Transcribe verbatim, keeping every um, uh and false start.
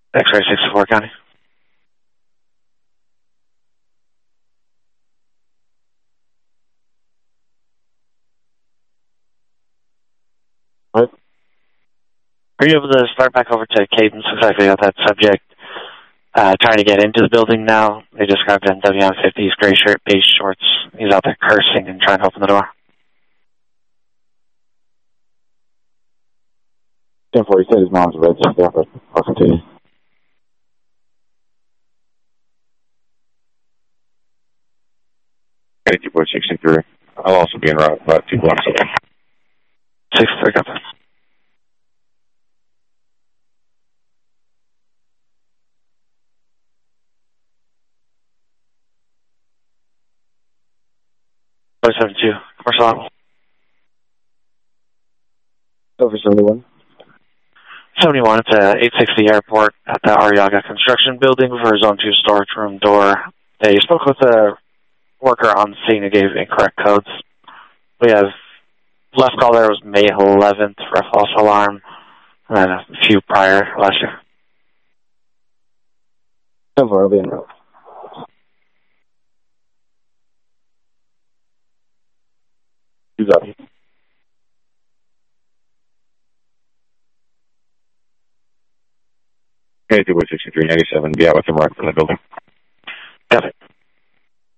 X-ray sixty-four County. What? Are you able to start back over to Cadence? Exactly got that subject uh, trying to get into the building now. They described it in W M fifties, gray shirt, beige shorts. He's out there cursing and trying to open the door. ten four, he said his mom's a red tech there, but I'll continue. eighty-four sixty-three. I'll also be in route about two blocks away. sixty-three, got that. four seventy-two, commercial level. Over seventy-one. seventy-one, it's at eight sixty Airport at the Arriaga Construction Building for Zone two storage room door. They spoke with a worker on scene who gave incorrect codes. We have last call there was May eleventh for a false alarm, and then a few prior last year. ten four, I'll be in route. You got it. eighty-four sixty-three, ninety-seven, be out with him right from the building. Got it.